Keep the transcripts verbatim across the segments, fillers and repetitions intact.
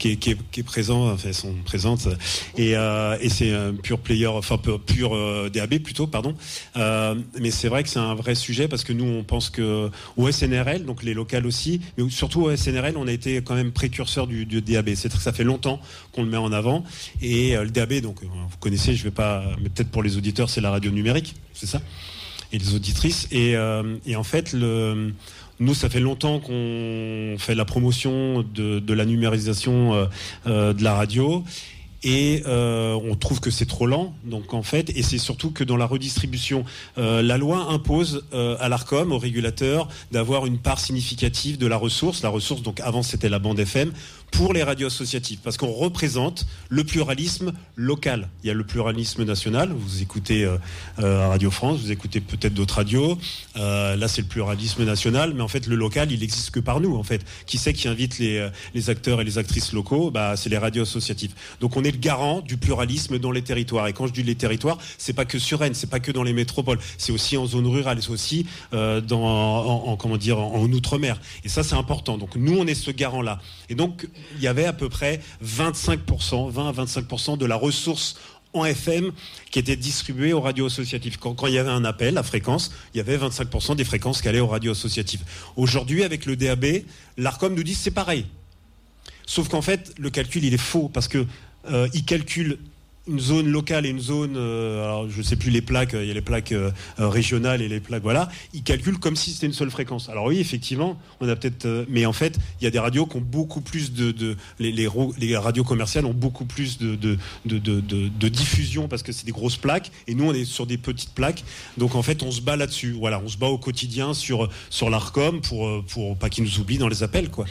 qui est, qui est, qui est présent, enfin, elles sont présentes, et, euh, et c'est un pur player, enfin pur euh, D A B plutôt, pardon. Euh, mais c'est vrai que c'est un vrai sujet parce que nous, on pense que au S N R L, donc les locales aussi, mais surtout au S N R L, on a été quand même précurseur du, du D A B. C'est que ça fait longtemps qu'on le met en avant, et euh, le D A B, donc vous connaissez, je vais pas, mais peut-être pour les auditeurs, c'est la radio numérique, c'est ça, et les auditrices, et, euh, et en fait le nous, ça fait longtemps qu'on fait la promotion de, de la numérisation euh, euh, de la radio. Et euh, on trouve que c'est trop lent, donc en fait, et c'est surtout que dans la redistribution, euh, la loi impose euh, à l'Arcom, au régulateur, d'avoir une part significative de la ressource. La ressource, donc avant c'était la bande F M, pour les radios associatives, parce qu'on représente le pluralisme local. Il y a le pluralisme national. Vous écoutez euh, euh, Radio France, vous écoutez peut-être d'autres radios. Euh, là, c'est le pluralisme national, mais en fait, le local, il n'existe que par nous. En fait, qui c'est qui invite les, les acteurs et les actrices locaux ? Bah, c'est les radios associatives. Donc, on est le garant du pluralisme dans les territoires. Et quand je dis les territoires, c'est pas que sur Rennes, c'est pas que dans les métropoles, c'est aussi en zone rurale, c'est aussi euh, dans, en, en comment dire, en, en outre-mer. Et ça, c'est important. Donc, nous, on est ce garant-là. Et donc, il y avait à peu près vingt-cinq pour cent, vingt à vingt-cinq pour cent de la ressource en F M qui était distribuée aux radios associatives. Quand, quand il y avait un appel à fréquence, il y avait vingt-cinq pour cent des fréquences qui allaient aux radios associatives. Aujourd'hui, avec le D A B, l'Arcom nous dit c'est pareil. Sauf qu'en fait, le calcul, il est faux parce que euh, il calcule une zone locale et une zone, euh, alors je ne sais plus les plaques, il y a les plaques euh, régionales et les plaques, voilà, ils calculent comme si c'était une seule fréquence. Alors oui, effectivement, on a peut-être, euh, mais en fait, il y a des radios qui ont beaucoup plus de, de les, les, les radios commerciales ont beaucoup plus de, de, de, de, de, de diffusion parce que c'est des grosses plaques et nous on est sur des petites plaques, donc en fait on se bat là-dessus. Voilà, on se bat au quotidien sur sur l'Arcom pour pour pas qu'ils nous oublient dans les appels, quoi.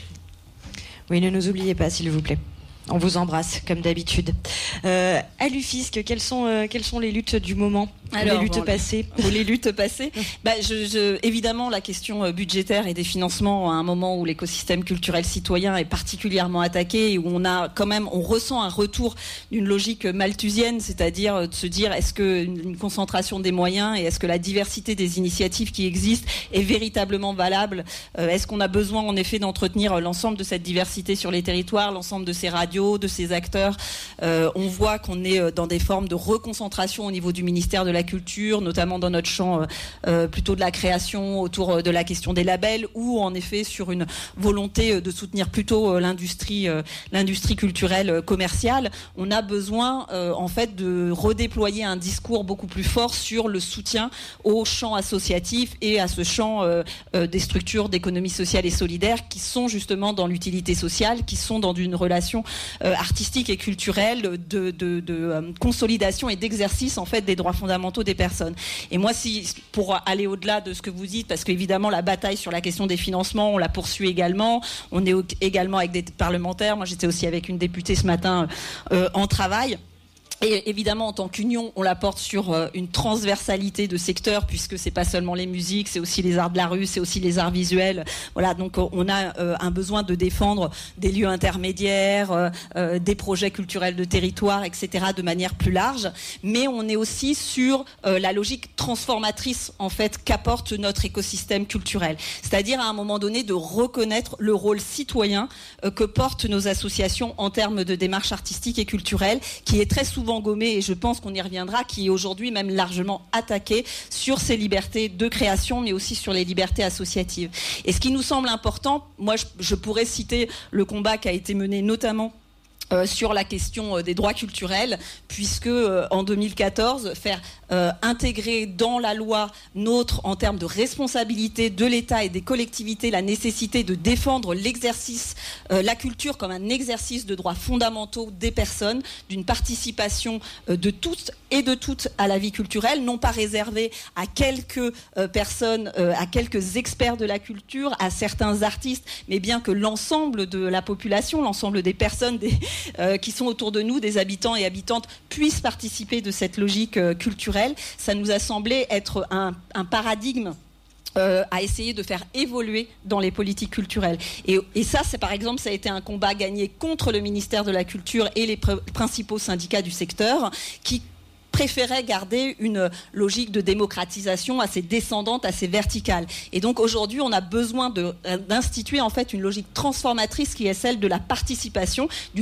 Oui, ne nous oubliez pas, s'il vous plaît. On vous embrasse, comme d'habitude. Euh, à l'UFISC, quelles sont, euh, quelles sont les luttes du moment ? Alors, les luttes bon, passées Ou les luttes passées bah, je, je, Évidemment, la question budgétaire et des financements, à un moment où l'écosystème culturel citoyen est particulièrement attaqué et où on a quand même, on ressent un retour d'une logique malthusienne, c'est-à-dire de se dire est-ce qu'une concentration des moyens et est-ce que la diversité des initiatives qui existent est véritablement valable ? euh, Est-ce qu'on a besoin en effet d'entretenir l'ensemble de cette diversité sur les territoires, l'ensemble de ces radios, de ces acteurs ? euh, On voit qu'on est dans des formes de reconcentration au niveau du ministère de la culture, notamment dans notre champ euh, euh, plutôt de la création autour de la question des labels, ou en effet sur une volonté de soutenir plutôt euh, l'industrie, euh, l'industrie culturelle euh, commerciale. On a besoin euh, en fait de redéployer un discours beaucoup plus fort sur le soutien au champ associatif et à ce champ euh, euh, des structures d'économie sociale et solidaire qui sont justement dans l'utilité sociale, qui sont dans une relation euh, artistique et culturelle de, de, de euh, consolidation et d'exercice en fait des droits fondamentaux des personnes. Et moi, si, pour aller au-delà de ce que vous dites, parce qu'évidemment la bataille sur la question des financements, on la poursuit également, on est également avec des parlementaires, moi j'étais aussi avec une députée ce matin euh, en travail. Et évidemment, en tant qu'union, on la porte sur euh, une transversalité de secteurs, puisque c'est pas seulement les musiques, c'est aussi les arts de la rue, c'est aussi les arts visuels. Voilà, donc on a euh, un besoin de défendre des lieux intermédiaires, euh, euh, des projets culturels de territoire, et cetera, de manière plus large. Mais on est aussi sur euh, la logique transformatrice, en fait, qu'apporte notre écosystème culturel. C'est-à-dire, à un moment donné, de reconnaître le rôle citoyen euh, que portent nos associations en termes de démarche artistique et culturelle, qui est très souvent gommé, et je pense qu'on y reviendra, qui est aujourd'hui même largement attaqué sur ces libertés de création, mais aussi sur les libertés associatives. Et ce qui nous semble important, moi je, je pourrais citer le combat qui a été mené notamment Euh, sur la question euh, des droits culturels, puisque euh, en deux mille quatorze, faire euh, intégrer dans la loi nôtre, en termes de responsabilité de l'État et des collectivités, la nécessité de défendre l'exercice, euh, la culture comme un exercice de droits fondamentaux des personnes, d'une participation euh, de toutes et de toutes à la vie culturelle, non pas réservée à quelques euh, personnes, euh, à quelques experts de la culture, à certains artistes, mais bien que l'ensemble de la population, l'ensemble des personnes, des Euh, qui sont autour de nous, des habitants et habitantes, puissent participer de cette logique euh, culturelle. Ça nous a semblé être un, un paradigme Euh, à essayer de faire évoluer dans les politiques culturelles. Et, et ça, c'est par exemple, ça a été un combat gagné contre le ministère de la Culture et les pr- principaux syndicats du secteur, qui préférait garder une logique de démocratisation assez descendante, assez verticale. Et donc aujourd'hui, on a besoin de, d'instituer en fait une logique transformatrice qui est celle de la participation, du